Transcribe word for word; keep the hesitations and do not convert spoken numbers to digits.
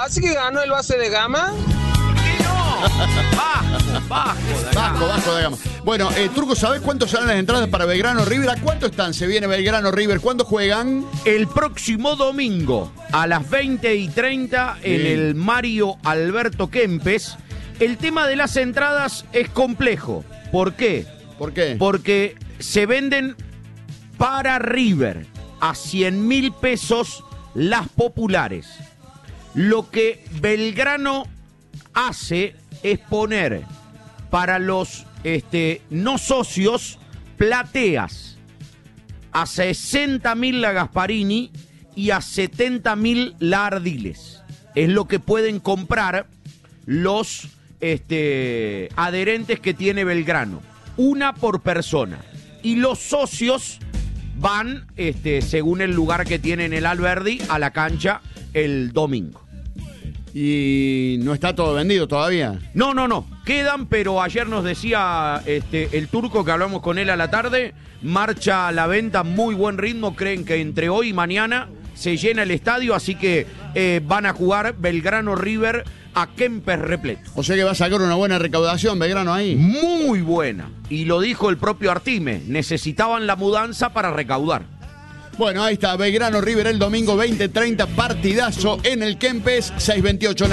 Así que ganó el base de Gama. Bajo, bajo, Bajo, bajo de Gama. Bueno, eh, Turco, ¿sabés cuánto salen las entradas para Belgrano River? ¿A cuánto están? Se viene Belgrano River. ¿Cuándo juegan? El próximo domingo a las veinte y treinta en Bien. el Mario Alberto Kempes. El tema de las entradas es complejo. ¿Por qué? ¿Por qué? Porque se venden para River a cien mil pesos las populares. Lo que Belgrano hace es poner para los este, no socios plateas a sesenta mil la Gasparini y a setenta mil la Ardiles. Es lo que pueden comprar los este, adherentes que tiene Belgrano. Una por persona. Y los socios van, este, según el lugar que tienen el Alberdi, a la cancha el domingo. ¿Y no está todo vendido todavía? No, no, no. Quedan, pero ayer nos decía este, el Turco, que hablamos con él a la tarde, marcha a la venta, muy buen ritmo. Creen que entre hoy y mañana se llena el estadio, así que eh, van a jugar Belgrano River a Kempes repleto. O sea que va a sacar una buena recaudación Belgrano ahí. Muy buena. Y lo dijo el propio Artime, necesitaban la mudanza para recaudar. Bueno, ahí está, Belgrano River el domingo veinte treinta, partidazo en el Kempes, seiscientos veintiocho.